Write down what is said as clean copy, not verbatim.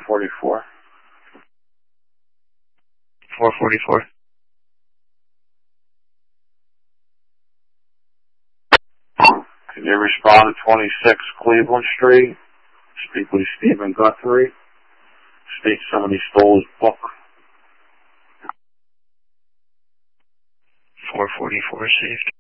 444. 444. Can you respond to 26 Cleveland Street? Speak with Stephen Guthrie. State somebody stole his book. 444 saved.